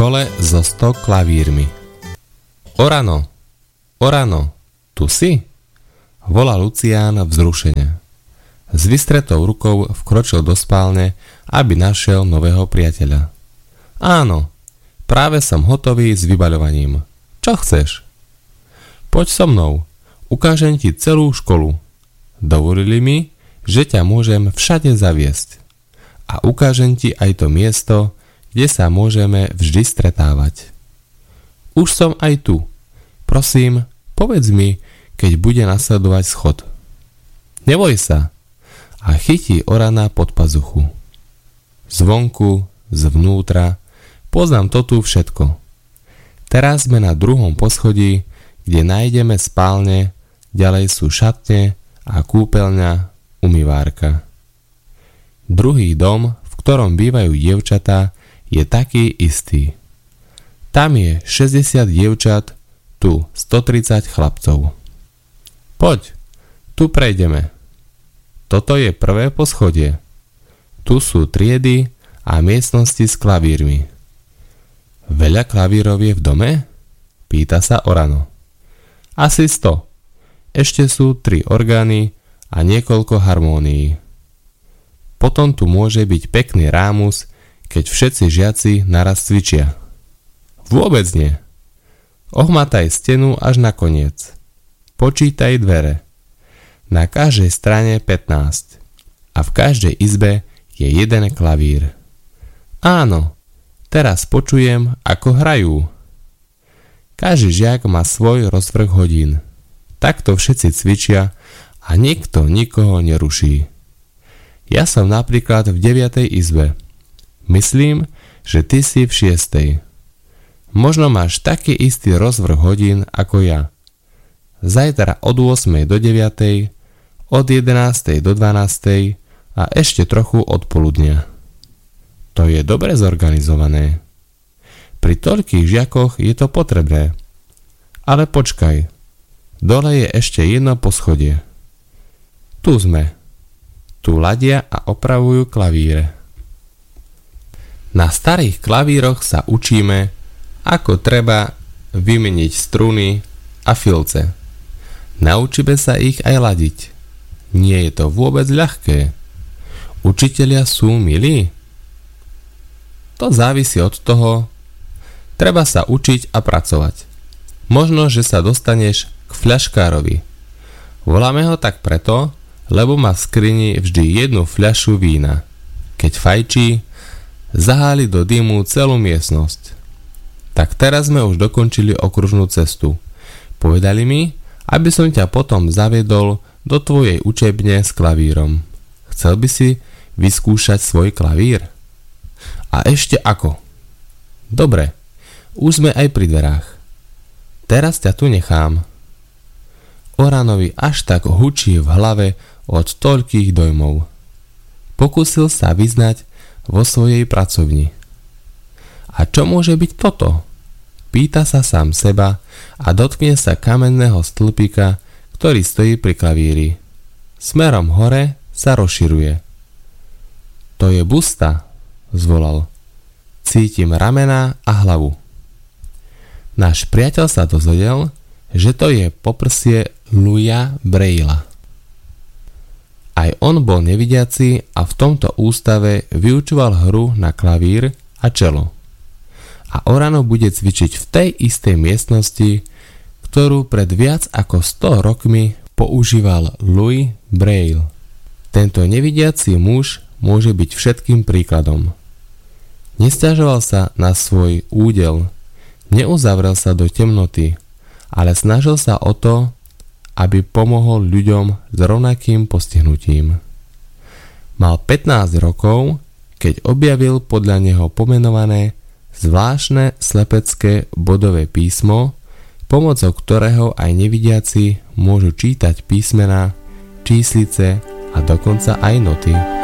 škole so 100 klavírmi. Orano, Orano, tu si? Volá Lucián vzrušene. S vystretou rukou vkročil do spálne, aby našiel nového priateľa. Áno, práve som hotový s vybaľovaním. Čo chceš? Poď so mnou, ukážem ti celú školu. Dovolili mi, že ťa môžem všade zaviesť. A ukážem ti aj to miesto, kde sa môžeme vždy stretávať. Už som aj tu. Prosím, povedz mi, keď bude nasledovať schod. Neboj sa. A chytí Orana pod pazuchu. Zvonku, zvnútra, poznám to tu všetko. Teraz sme na 2. poschodí, kde nájdeme spálne, ďalej sú šatne a kúpeľňa, umývárka. Druhý dom, v ktorom bývajú dievčatá, je taký istý. Tam je 60 dievčat, tu 130 chlapcov. Poď, tu prejdeme. Toto je 1. poschodie. Tu sú triedy a miestnosti s klavírmi. Veľa klavírov je v dome? Pýta sa Orano. Asi 100. Ešte sú 3 orgány a niekoľko harmónií. Potom tu môže byť pekný rámus, keď všetci žiaci naraz cvičia. Vôbec nie. Ohmataj stenu až na koniec. Počítaj dvere. Na každej strane 15. A v každej izbe je jeden klavír. Áno, teraz počujem, ako hrajú. Každý žiak má svoj rozvrh hodín. Takto všetci cvičia a nikto nikoho neruší. Ja som napríklad v 9. izbe. Myslím, že ty si v 6. Možno máš taký istý rozvrh hodín ako ja. Zajtra od 8. do 9. od 11. do 12. a ešte trochu od poludnia. To je dobre zorganizované. Pri toľkých žiakoch je to potrebné. Ale počkaj, dole je ešte jedno poschodie. Tu sme. Tu ladia a opravujú klavíre. Na starých klavíroch sa učíme, ako treba vymeniť struny a filce. Naučíme sa ich aj ladiť. Nie je to vôbec ľahké. Učitelia sú milí? To závisí od toho. Treba sa učiť a pracovať. Možno, že sa dostaneš k fľaškárovi. Voláme ho tak preto, lebo má v skrini vždy jednu fľašu vína. Keď fajčí, zaháli do dymu celú miestnosť. Tak teraz sme už dokončili okružnú cestu. Povedali mi, aby som ťa potom zaviedol do tvojej učebne s klavírom. Chcel by si vyskúšať svoj klavír? A ešte ako? Dobre, už sme aj pri dverách. Teraz ťa tu nechám. Oranovi až tak hučí v hlave od toľkých dojmov. Pokúsil sa vyznať vo svojej pracovni. A čo môže byť toto? Pýta sa sám seba a dotkne sa kamenného stĺpika, ktorý stojí pri klavíri. Smerom hore sa rozširuje. To je busta, zvolal. Cítim ramená a hlavu. Náš priateľ sa dozvedel, že to je poprsie Louisa Brailla. Aj on bol nevidiaci a v tomto ústave vyučoval hru na klavír a čelo. A Orano bude cvičiť v tej istej miestnosti, ktorú pred viac ako 100 rokmi používal Louis Braille. Tento nevidiaci muž môže byť všetkým príkladom. Nesťažoval sa na svoj údel, neuzavrel sa do temnoty, ale snažil sa o to, aby pomohol ľuďom s rovnakým postihnutím. Mal 15 rokov, keď objavil podľa neho pomenované zvláštne slepecké bodové písmo, pomocou ktorého aj nevidiaci môžu čítať písmená, číslice a dokonca aj noty.